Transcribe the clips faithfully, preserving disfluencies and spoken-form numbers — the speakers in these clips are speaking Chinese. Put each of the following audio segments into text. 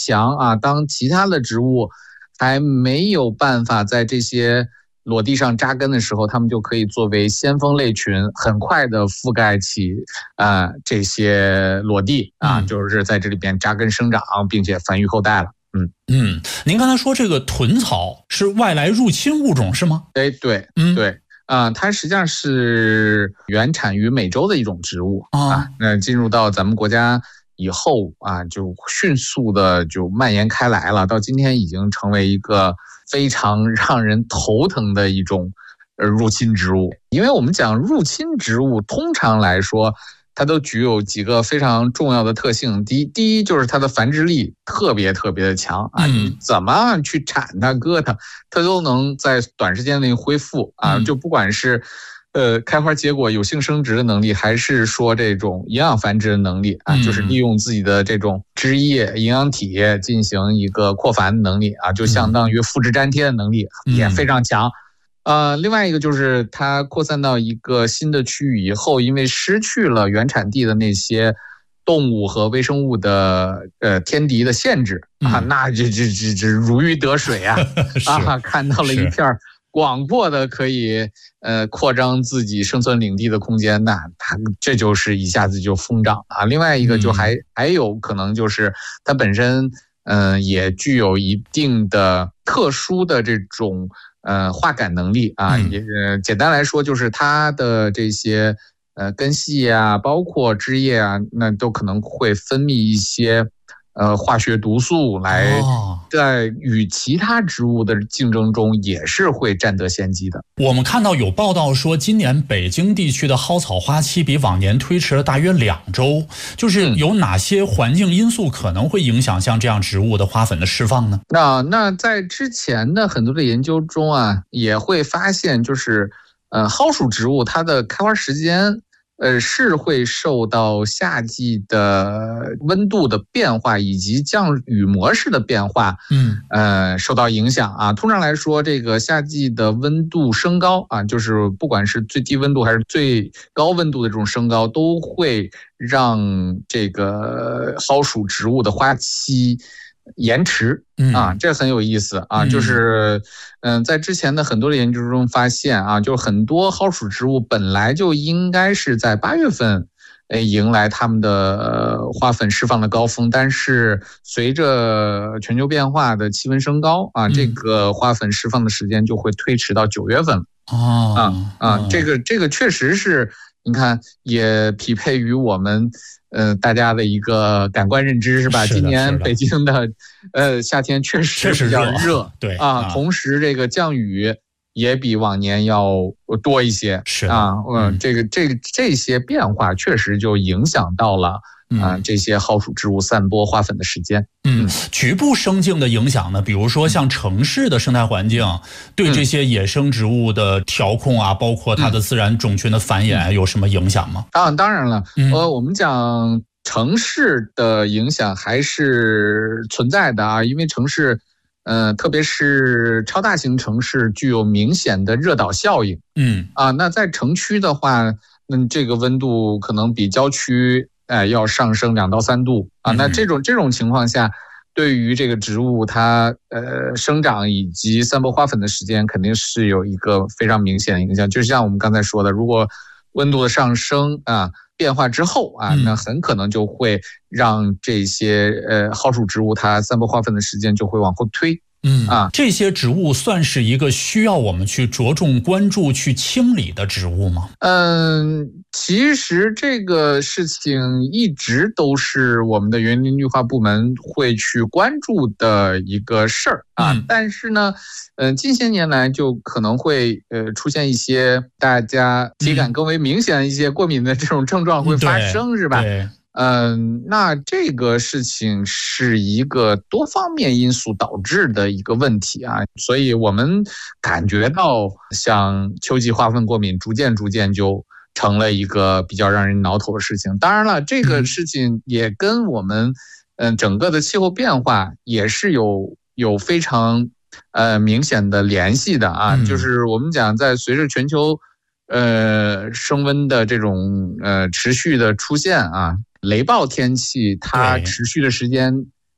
强啊，当其他的植物还没有办法在这些裸地上扎根的时候，它们就可以作为先锋类群，很快的覆盖起啊、呃、这些裸地啊，就是在这里边扎根生长，并且繁育后代了。嗯嗯，您刚才说这个豚草是外来入侵物种是吗？ 哎，对，嗯对。啊、呃，它实际上是原产于美洲的一种植物啊。那进入到咱们国家以后啊，就迅速的就蔓延开来了，到今天已经成为一个非常让人头疼的一种呃入侵植物。因为我们讲入侵植物，通常来说，它都具有几个非常重要的特性。第一，第一就是它的繁殖力特别特别的强啊，你怎么去铲它、割它，它都能在短时间内恢复啊，就不管是呃开花结果、有性生殖的能力，还是说这种营养繁殖的能力啊，就是利用自己的这种汁液、营养体进行一个扩繁的能力啊，就相当于复制粘贴的能力也非常强。呃，另外一个就是它扩散到一个新的区域以后，因为失去了原产地的那些动物和微生物的呃天敌的限制啊，那这这这这如鱼得水啊啊，看到了一片广阔的可以呃扩张自己生存领地的空间，那它这就是一下子就疯长啊。另外一个就还、嗯、还有可能就是它本身嗯、呃、也具有一定的特殊的这种。呃，化感能力啊，也呃，简单来说就是它的这些呃根系啊，包括枝叶啊，那都可能会分泌一些呃化学毒素来，在与其他植物的竞争中也是会占得先机的。 我们看到有报道说，今年北京地区的蒿草花期比往年推迟了大约两周，就是有哪些环境因素可能会影响像这样植物的花粉的释放呢？ 那那在之前的很多的研究中啊，也会发现就是呃蒿属植物它的开花时间呃是会受到夏季的温度的变化以及降雨模式的变化嗯呃受到影响啊。通常来说，这个夏季的温度升高啊，就是不管是最低温度还是最高温度的这种升高，都会让这个蒿属植物的花期延迟啊，这很有意思啊，就是嗯，在之前的很多的研究中发现啊，就是很多蒿属植物本来就应该是在八月份呃迎来它们的花粉释放的高峰，但是随着全球变化的气温升高啊，这个花粉释放的时间就会推迟到九月份哦啊啊，这个这个确实是你看也匹配于我们。呃，大家的一个感官认知是吧？ 是今年北京的呃夏天确实比较热， 对啊，啊，同时这个降雨也比往年要多一些， 是啊，嗯，这个这个这些变化确实就影响到了。啊、呃，这些蒿属植物散播花粉的时间， 嗯，局部生境的影响呢，比如说像城市的生态环境对这些野生植物的调控啊，包括它的自然种群的繁衍有什么影响吗？ 啊，当然了，呃，我们讲城市的影响还是存在的啊，因为城市，呃，特别是超大型城市具有明显的热岛效应， 嗯， 啊，那在城区的话，那这个温度可能比郊区。哎，要上升两到三度啊！那这种这种情况下，对于这个植物它呃生长以及散播花粉的时间，肯定是有一个非常明显的影响。就像我们刚才说的，如果温度的上升啊变化之后啊，那很可能就会让这些呃蒿属植物它散播花粉的时间就会往后推。 嗯啊，这些植物算是一个需要我们去着重关注、去清理的植物吗？ 嗯，其实这个事情一直都是我们的园林绿化部门会去关注的一个事儿啊。嗯、但是呢，嗯、呃，近些年来就可能会呃出现一些大家体感更为明显的一些过敏的这种症状会发生， 嗯、 是吧？ 对。 嗯，那这个事情是一个多方面因素导致的一个问题啊，所以我们感觉到像秋季花粉过敏逐渐逐渐就成了一个比较让人挠头的事情。当然了，这个事情也跟我们嗯整个的气候变化也是有有非常呃明显的联系的啊，就是我们讲在随着全球呃升温的这种呃持续的出现啊。雷暴天气它持续的时间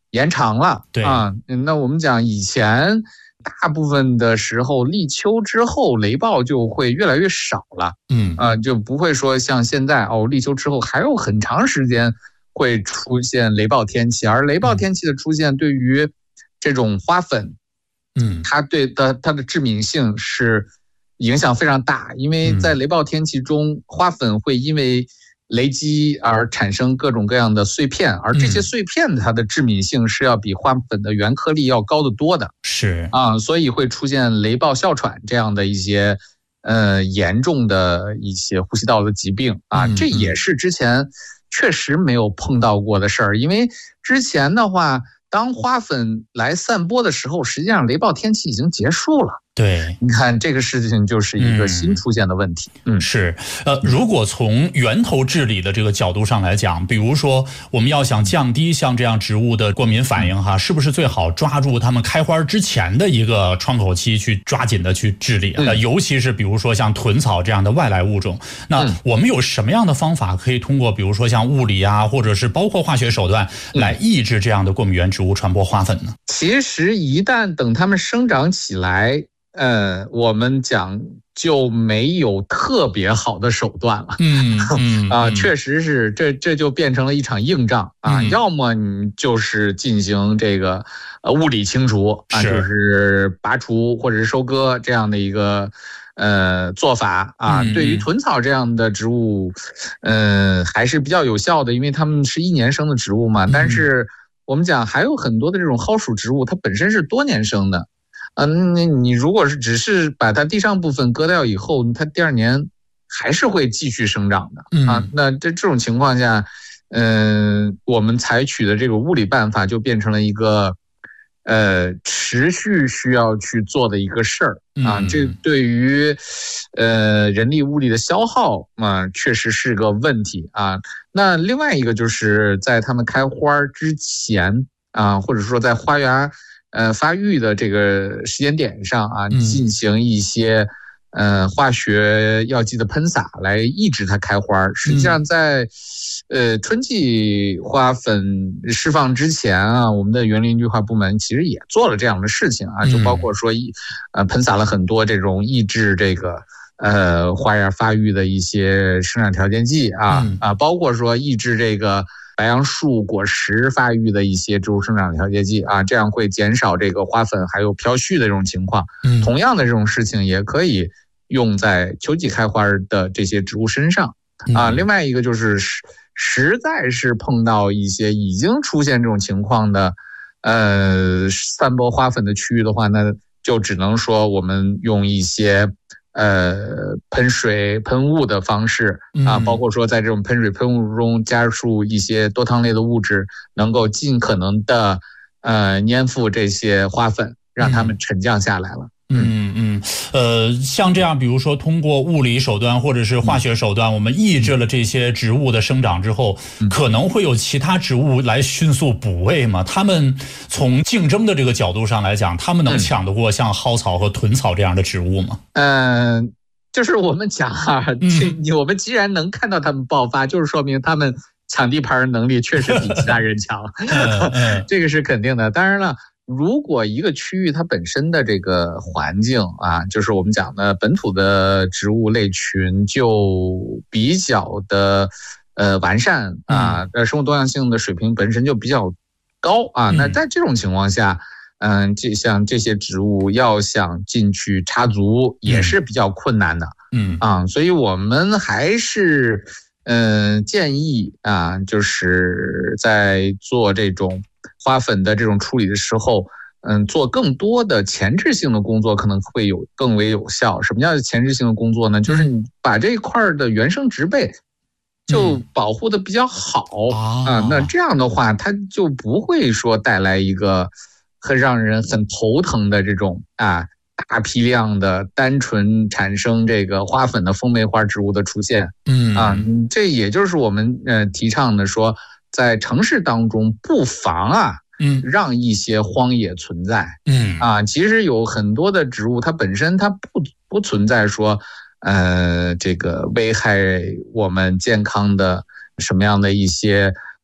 延长了。 对啊，那我们讲以前大部分的时候，立秋之后雷暴就会越来越少了。 嗯啊，就不会说像现在哦，立秋之后还有很长时间会出现雷暴天气，而雷暴天气的出现对于这种花粉， 嗯， 它对的它的致敏性是影响非常大，因为在雷暴天气中，花粉会因为雷击而产生各种各样的碎片，而这些碎片它的致敏性是要比花粉的原颗粒要高得多的。 是啊，所以会出现雷暴哮喘这样的一些呃严重的一些呼吸道的疾病啊，这也是之前确实没有碰到过的事儿。因为之前的话，当花粉来散播的时候，实际上雷暴天气已经结束了。 对， 你看这个事情就是一个新出现的问题。 嗯，是，呃，如果从源头治理的这个角度上来讲，比如说我们要想降低像这样植物的过敏反应哈，是不是最好抓住它们开花之前的一个窗口期去抓紧的去治理？呃，尤其是比如说像豚草这样的外来物种，那我们有什么样的方法可以通过比如说像物理啊，或者是包括化学手段来抑制这样的过敏原植物传播花粉呢？ 其实一旦等它们生长起来，呃，我们讲就没有特别好的手段了。 嗯嗯啊，确实是，这这就变成了一场硬仗啊！ 嗯、 要么你就是进行这个呃物理清除啊，就是拔除或者是收割这样的一个呃做法啊。 嗯、 对于豚草这样的植物，呃，还是比较有效的，因为它们是一年生的植物嘛。但是我们讲还有很多的这种蒿属植物，它本身是多年生的。嗯，那你如果是只是把它地上部分割掉以后，它第二年还是会继续生长的啊。那这这种情况下，嗯、呃，我们采取的这个物理办法就变成了一个呃持续需要去做的一个事儿啊。这对于呃人力物力的消耗啊，确实是个问题啊。那另外一个就是在它们开花之前啊，或者说在花园呃，发育的这个时间点上啊，进行一些呃化学药剂的喷洒来抑制它开花。实际上在呃春季花粉释放之前啊，我们的园林绿化部门其实也做了这样的事情啊，就包括说一呃喷洒了很多这种抑制这个呃花芽发育的一些生长调节剂啊啊，包括说抑制这个白杨树果实发育的一些植物生长调节剂啊，这样会减少这个花粉还有飘絮的这种情况。嗯，同样的这种事情也可以用在秋季开花的这些植物身上啊。另外一个就是实在是碰到一些已经出现这种情况的呃散播花粉的区域的话，那就只能说我们用一些呃，喷水喷雾的方式啊，包括说在这种喷水喷雾中加入一些多糖类的物质，能够尽可能的呃粘附这些花粉，让它们沉降下来了。 嗯嗯，呃，像这样，比如说通过物理手段或者是化学手段，我们抑制了这些植物的生长之后，可能会有其他植物来迅速补位吗？他们从竞争的这个角度上来讲，他们能抢得过像蒿草和豚草这样的植物吗？ 嗯、呃，就是我们讲啊，嗯、我们既然能看到他们爆发，就是说明他们抢地盘的能力确实比其他人强，嗯嗯、这个是肯定的。当然了。如果一个区域它本身的这个环境啊，就是我们讲的本土的植物类群就比较的呃完善啊，呃生物多样性的水平本身就比较高啊，那在这种情况下，嗯，这像这些植物要想进去插足也是比较困难的，嗯啊，所以我们还是嗯、呃、建议啊，就是在做这种花粉的这种处理的时候，嗯，做更多的前置性的工作可能会有更为有效。什么叫前置性的工作呢？就是你把这一块的原生植被就保护的比较好、嗯、啊，那这样的话，它就不会说带来一个很让人很头疼的这种啊大批量的单纯产生这个花粉的风梅花植物的出现。嗯啊，这也就是我们呃提倡的说。在城市当中，不妨啊，嗯，让一些荒野存在，嗯啊，其实有很多的植物，它本身它不不存在说，呃，这个危害我们健康的什么样的一些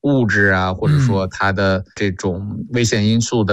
物质啊，或者说它的这种危险因素的